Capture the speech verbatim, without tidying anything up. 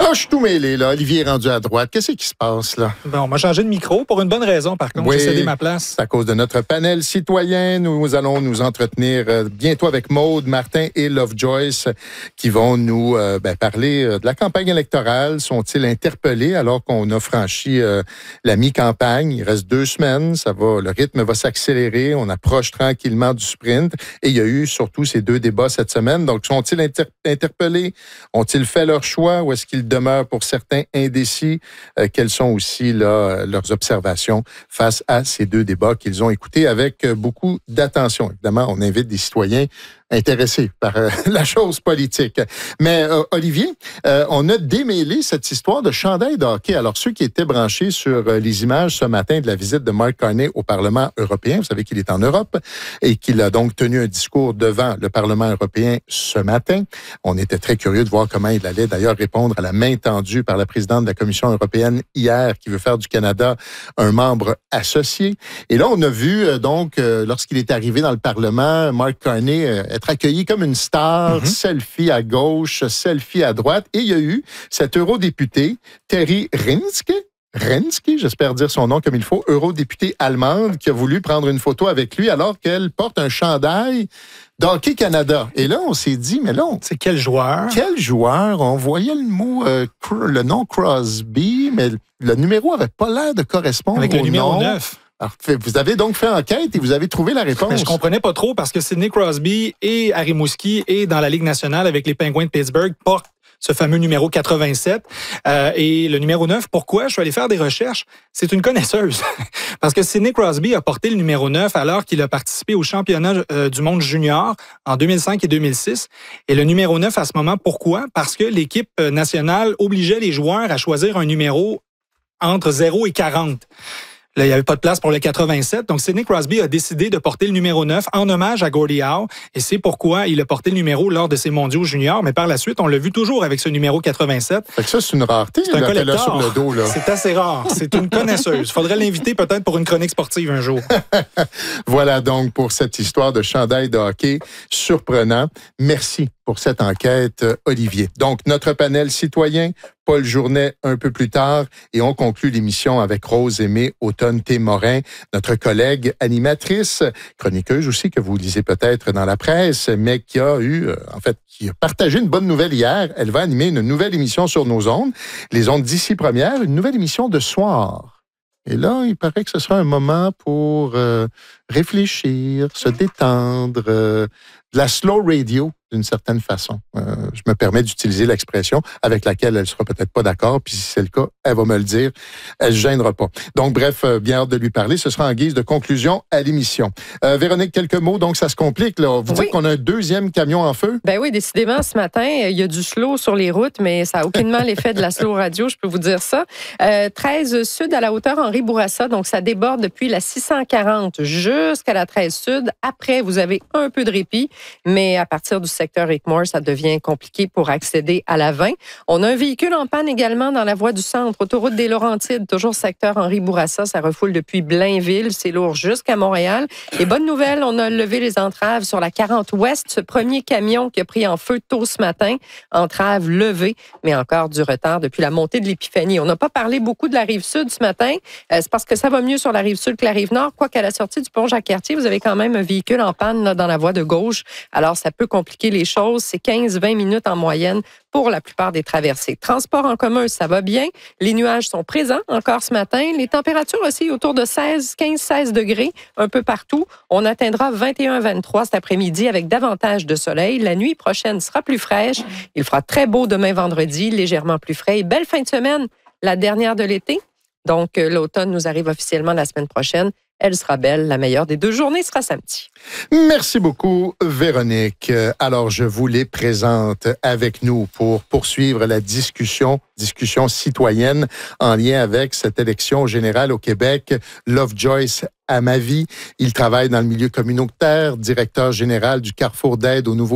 Là, je suis tout mêlé, là. Olivier est rendu à droite. Qu'est-ce qui se passe, là? Bon, on m'a changé de micro pour une bonne raison, par contre. Oui, j'ai cédé ma place. C'est à cause de notre panel citoyen. Nous allons nous entretenir euh, bientôt avec Maude, Martin et Lovejoyce qui vont nous euh, ben, parler euh, de la campagne électorale. Sont-ils interpellés alors qu'on a franchi euh, la mi-campagne? Il reste deux semaines. Ça va, le rythme va s'accélérer. On approche tranquillement du sprint. Et il y a eu surtout ces deux débats cette semaine. Donc, sont-ils inter- interpellés? Ont-ils fait leur choix ou est-ce qu'ils demeurent pour certains indécis? Euh, quelles sont aussi là, leurs observations face à ces deux débats qu'ils ont écoutés avec beaucoup d'attention? Évidemment, on invite des citoyens intéressés par euh, la chose politique. Mais euh, Olivier, euh, on a démêlé cette histoire de chandail de hockey. Alors, ceux qui étaient branchés sur euh, les images ce matin de la visite de Mark Carney au Parlement européen, vous savez qu'il est en Europe et qu'il a donc tenu un discours devant le Parlement européen ce matin. On était très curieux de voir comment il allait d'ailleurs répondre à la main tendue par la présidente de la Commission européenne hier, qui veut faire du Canada un membre associé. Et là, on a vu euh, donc, euh, lorsqu'il est arrivé dans le Parlement, Mark Carney euh, être accueilli comme une star, mm-hmm. selfie à gauche, selfie à droite. Et il y a eu cet eurodéputé, Terry Reinske, Reinske, j'espère dire son nom comme il faut, eurodéputée allemande, qui a voulu prendre une photo avec lui alors qu'elle porte un chandail d'Hockey Canada. Et là, on s'est dit, mais là, on... c'est quel joueur? Quel joueur? On voyait le mot, euh, le nom Crosby, mais le numéro avait pas l'air de correspondre avec le au numéro nom. neuf. Alors, vous avez donc fait enquête et vous avez trouvé la réponse. Mais je comprenais pas trop parce que Sidney Crosby et Harry Rimouski et dans la Ligue nationale avec les Penguins de Pittsburgh portent ce fameux numéro quatre-vingt-sept. Euh, et le numéro neuf, pourquoi? Je suis allé faire des recherches. C'est une connaisseuse. Parce que Sidney Crosby a porté le numéro neuf alors qu'il a participé au championnat euh, du monde junior en deux mille cinq et deux mille six. Et le numéro neuf à ce moment, pourquoi? Parce que l'équipe nationale obligeait les joueurs à choisir un numéro entre zéro et quarante. Là, il n'y avait pas de place pour le quatre-vingt-sept. Donc, Sidney Crosby a décidé de porter le numéro neuf en hommage à Gordie Howe. Et c'est pourquoi il a porté le numéro lors de ses mondiaux juniors. Mais par la suite, on l'a vu toujours avec ce numéro quatre-vingt-sept. Fait que ça, c'est une rareté. C'est un collector. Sur le dos, là. C'est assez rare. C'est une connaisseuse. Il faudrait l'inviter peut-être pour une chronique sportive un jour. Voilà donc pour cette histoire de chandail de hockey surprenant. Merci pour cette enquête, Olivier. Donc, notre panel citoyen, Paul Journet un peu plus tard, et on conclut l'émission avec Rose Aimée Automne-Morin, notre collègue animatrice, chroniqueuse aussi, que vous lisez peut-être dans la presse, mais qui a eu, en fait, qui a partagé une bonne nouvelle hier. Elle va animer une nouvelle émission sur nos ondes, les ondes d'ici première, une nouvelle émission de soir. Et là, il paraît que ce sera un moment pour euh, réfléchir, se détendre, euh, de la slow radio, d'une certaine façon. Euh, je me permets d'utiliser l'expression avec laquelle elle sera peut-être pas d'accord, puis si c'est le cas, elle va me le dire. Elle se gênera pas. Donc, bref, euh, bien hâte de lui parler. Ce sera en guise de conclusion à l'émission. Euh, Véronique, quelques mots, donc ça se complique, là. Vous oui. dites qu'on a un deuxième camion en feu? Ben oui, décidément, ce matin, il y a du slow sur les routes, mais ça n'a aucunement l'effet de la slow radio, je peux vous dire ça. Euh, treize sud à la hauteur Henri Bourassa, donc ça déborde depuis la six cent quarante jusqu'à la treize sud. Après, vous avez un peu de répit, mais à partir du secteur Rickmore, ça devient compliqué pour accéder à la vingt. On a un véhicule en panne également dans la voie du centre, autoroute des Laurentides, toujours secteur Henri Bourassa, ça refoule depuis Blainville, c'est lourd jusqu'à Montréal. Et bonne nouvelle, on a levé les entraves sur la quarante ouest, ce premier camion qui a pris en feu tôt ce matin, entrave levée, mais encore du retard depuis la montée de l'Épiphanie. On n'a pas parlé beaucoup de la rive sud ce matin, euh, c'est parce que ça va mieux sur la rive sud que la rive nord, quoique à la sortie du pont Jacques-Cartier, vous avez quand même un véhicule en panne là, dans la voie de gauche, alors ça peut compliquer les choses. C'est quinze à vingt minutes en moyenne pour la plupart des traversées. Transport en commun, ça va bien. Les nuages sont présents encore ce matin. Les températures aussi autour de seize, quinze, seize degrés un peu partout. On atteindra vingt et un à vingt-trois cet après-midi avec davantage de soleil. La nuit prochaine sera plus fraîche. Il fera très beau demain vendredi, légèrement plus frais. Et belle fin de semaine, la dernière de l'été. Donc, l'automne nous arrive officiellement la semaine prochaine. Elle sera belle. La meilleure des deux journées sera samedi. Merci beaucoup, Véronique. Alors, je vous les présente avec nous pour poursuivre la discussion, discussion citoyenne en lien avec cette élection générale au Québec. Lovejoyce Amavi, il travaille dans le milieu communautaire, directeur général du Carrefour d'aide aux nouveaux